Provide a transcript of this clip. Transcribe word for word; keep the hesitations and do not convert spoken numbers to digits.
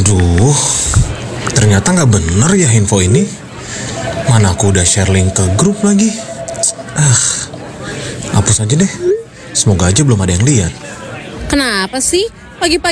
Aduh, ternyata nggak bener ya info ini. Mana aku udah share link ke grup lagi. Ah, hapus aja deh. Semoga aja belum ada yang lihat. Kenapa sih? Pagi-pagi